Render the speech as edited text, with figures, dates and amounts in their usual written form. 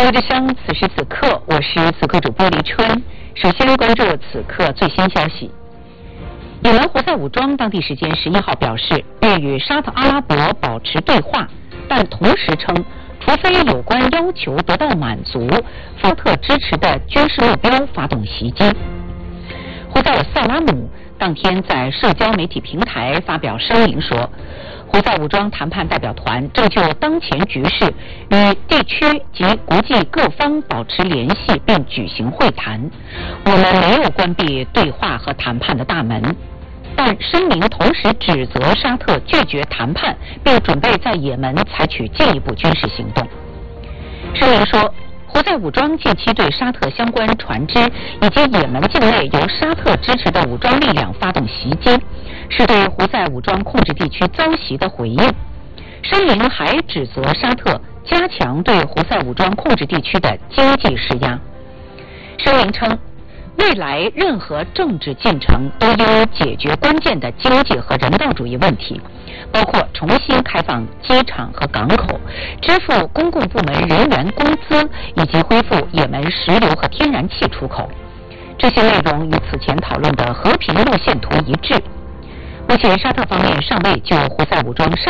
中国之声，此时此刻，我是此刻主播黎春。首先关注此刻最新消息。也门胡塞武装当地时间11号表示，愿与沙特阿拉伯保持对话，但同时称，除非有关要求得到满足，沙特支持的军事目标发动袭击。胡塞尔萨拉姆当天在社交媒体平台发表声明说，胡塞武装谈判代表团正就当前局势与地区及国际各方保持联系并举行会谈。我们没有关闭对话和谈判的大门，但声明同时指责沙特拒绝谈判，并准备在也门采取进一步军事行动。声明说，胡塞武装近期对沙特相关船只以及也门境内由沙特支持的武装力量发动袭击，是对胡塞武装控制地区遭袭的回应。声明还指责沙特加强对胡塞武装控制地区的经济施压。声明称，未来任何政治进程都应解决关键的经济和人道主义问题，包括重新开放机场和港口，支付公共部门人员工资，以及恢复也门石油和天然气出口。这些内容与此前讨论的和平路线图一致。目前沙特方面尚未就胡塞武装